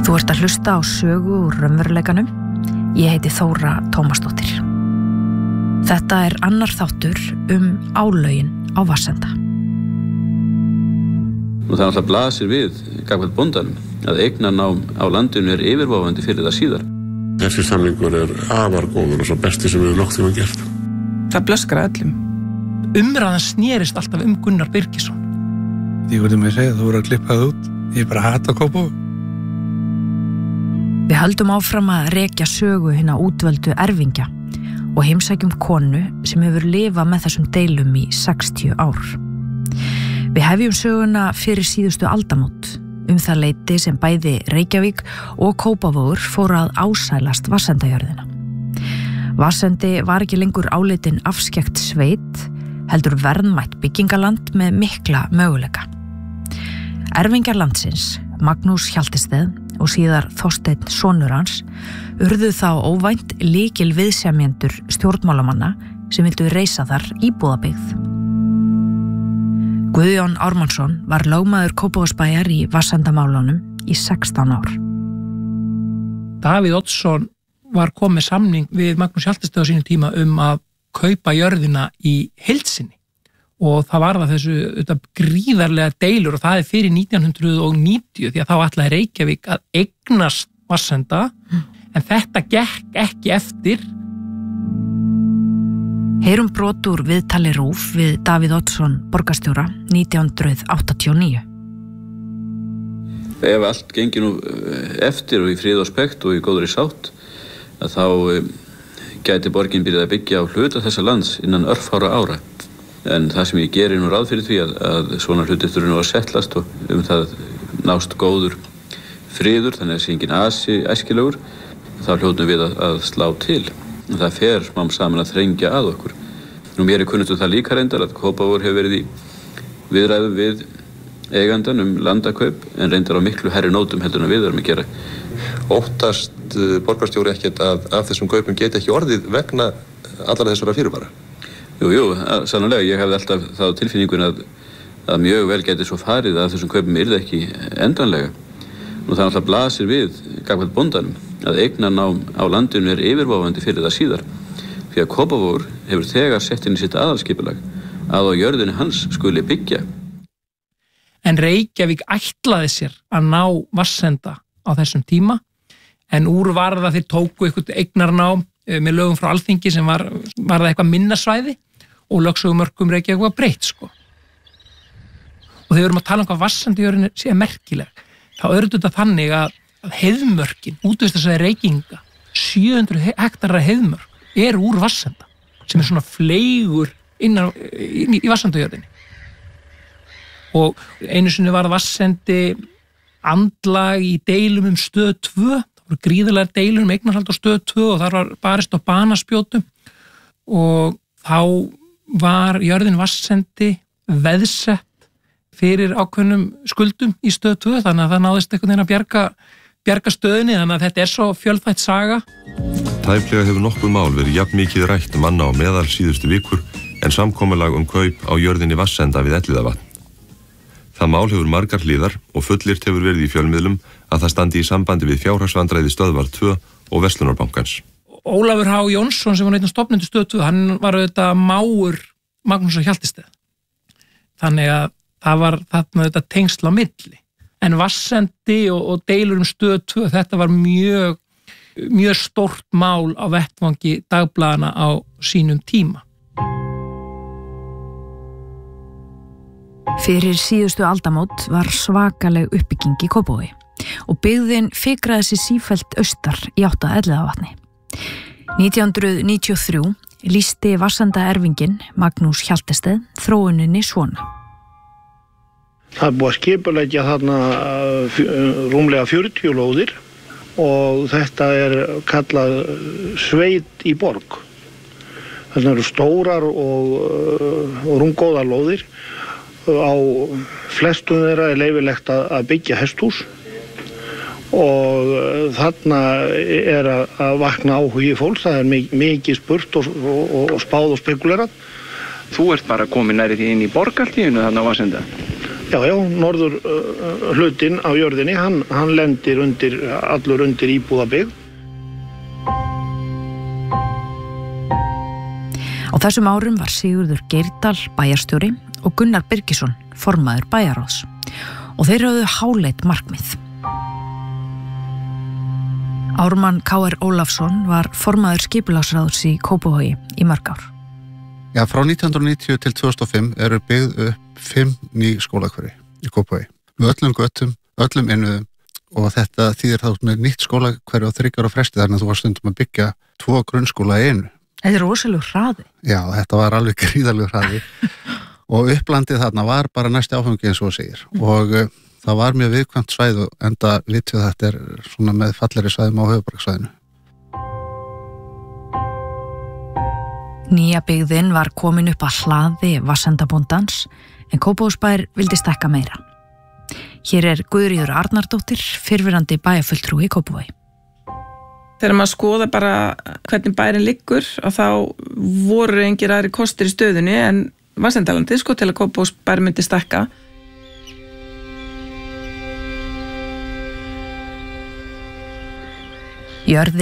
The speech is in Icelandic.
Þú ert að hlusta á sögu úr raunveruleikanum. Ég heiti Þóra Tómasdóttir. Þetta er annar þáttur álögin á Vatnsenda. Og það alltaf blasir við gagnvart bóndanum að eignarnám á landinu er yfirvofandi fyrir það síðar. Þessi samningur er afar góður og svo besti sem við nokkuð tíma gert. Það blöskrar öllum. Umræðan snerist alltaf Gunnar Birgisson. Ég voru með að segja, þú voru að klippa það út. Ég bara hata Kópavog. Við höldum áfram að rekja sögu hinna útvöldu erfingja og heimsækjum konu sem hefur lifað með þessum deilum í 60 ár. Við hefjum söguna fyrir síðustu aldamót, það leyti sem bæði Reykjavík og Kópavogur fóru að ásælast Vassendajörðina. Vatnsendi var ekki lengur álitin afskekt sveit, heldur verðmætt byggingaland með mikla möguleika. Erfingjar landsins, Magnús Hjaltested og síðar Þorsteinn sonur hans, urðu þá óvænt lykil viðsemjendur stjórnmálamanna sem vildu reisa þar íbúðabyggð. Guðjón Ármannsson var lögmaður Kópavogsbæjar í Vassendamálunum í 16 ár. Davíð Oddsson var komið samning við Magnús Hjaltested á sínu tíma að kaupa jörðina í heild sinni. Og það var það þessu gríðarlega deilur og það er fyrir 1990 því að þá ætlaði Reykjavík að eignast Vassenda en þetta gekk ekki eftir. Heyrum brot úr viðtali RÚV við Davíð Oddsson borgarstjóra 1989. Ef allt gengi nú eftir og í frið og spekt og í góðri sátt að þá gæti borgin byrjað að byggja á hluta þessa lands innan örfára ára. En það sem ég geri nú ráð fyrir því að svona hlutir þurfi nú að settlast og það nást góður friður, þannig að sé enginn æskilegur, þá hljótum við að slá til. Það fer smám saman að þrengja að okkur. Nú mér er kunnugt það líka reyndar að Kópavogur hefur verið í viðræðum við eigandan landakaup, en reyndar á miklu hærri nótum heldur en við erum að gera. Óttast borgarstjóri ekkert að af þessum kaupum geti ekki orðið vegna allar þessara fyrirvara? Jú, sannarlega. Ég hefði alltaf þá tilfinningun að mjög vel geti svo farið að þessum kaupum yrði ekki endanlega. Nú það alltaf blasir við gagnvart bóndanum að eignarnám á landinu er yfirvofandi fyrir það síðar. Því að Kópavogur hefur þegar sett inn í sitt aðalskipulag að á jörðinni hans skuli byggja. En Reykjavík ætlaði sér að ná Vassenda á þessum tíma en úr var það þeir tóku eitthvað eignarnám með lögum frá Alþingi sem var það eitthvað minnasvæði og lögsögumörkum Reykjavík var breytt sko. Og þegar við erum að tala hvað Vassendajörðin sé merkileg, þá er þetta þannig að heiðmörkin, útvistasvæði Reykinga, 700 hektarar heiðmörk er úr Vassenda sem er svona fleigur í Vassendajörðinni. Og einu sinni var Vassendi andlag í deilum stöð 2, það voru gríðarlegar deilur eignarhald á stöð 2 og þar var barist á banaspjótum og þá var jörðin Vassendi veðsett fyrir ákveðnum skuldum í stöð 2 þannig að það náðist einhvern veginn að bjarga stöðinni þannig að þetta er svo fjölþætt saga. Tæplega hefur nokkuð mál verið jafn mikið rætt manna á meðal síðustu vikur en samkomulag kaup á jörðinni Vassenda við Elliðavatn. Það mál hefur margar hliðar og fullyrt hefur verið í fjölmiðlum að það standi í sambandi við fjárhagsvandræði Stöðvar 2 og Verslunarbankans. Ólafur H. Jónsson sem var einn af stofnendur stöð 2, hann var auðvitað mágur Magnúsar Hjaltested. Þannig að það var þarna auðvitað tengsl á milli. En Vassendi og deilur stöð 2, þetta var mjög stórt mál á vettvangi dagblaðana á sínum tíma. Fyrir síðustu aldamót var svakaleg uppbygging í Kópavogi og byggðin fikraði sig sífellt austar í átt að Elliðavatni. 1993 lýsti Vassendaerfinginn Magnús Hjaltested þróuninni svona. Það er búið að skipuleggja þarna rúmlega 40 lóðir og þetta er kallað sveit í borg. Þarna eru stórar og rúmgóðar lóðir. Á flestum þeirra er leyfilegt að byggja hesthús og þarna er að vakna áhugi fólks. Það er mikið spurt og spáð og spekulerað. Þú ert bara komin nærri því inn í borg allt í einu þarna á Vassenda? Já, norður hlutin á jörðinni, hann lendir allur undir íbúðabyggð. Á þessum árum var Sigurður Geirdal bæjarstjóri og Gunnar Birgisson formaður bæjarráðs og þeir höfðu háleit markmið. Ármann K.R. Ólafsson var formaður skipulagsráðs í Kópavogi í mörg ár. Já, frá 1990 til 2005 eru byggð upp 5 ný skólahverfi í Kópavogi. Með öllum götum, öllum innviðum og þetta þýðir þá með nýtt skólahverfi á 3 ára fresti þannig að þú var stundum að byggja 2 grunnskóla í einu. Þetta er rosalega hraði. Já, þetta var alveg gríðarlega hraði og upplandið þarna var bara næsti áfangi eins og segir og það var mjög viðkvæmt svæð og enda vitum þetta er svona með fallegri svæðum á höfuðborgarsvæðinu. Nýja byggðin var komin upp að hlaði vassendabóndans en Kópavogsbær vildi stækka meira. Hér er Guðríður Arnardóttir, fyrrverandi bæjarfulltrúi í Kópavogi. Þegar maður skoða bara hvernig bærin liggur og þá voru engir aðri kostir í stöðunni en Vatnsendalandi til að Kópavogsbær myndi stækka. Jörðin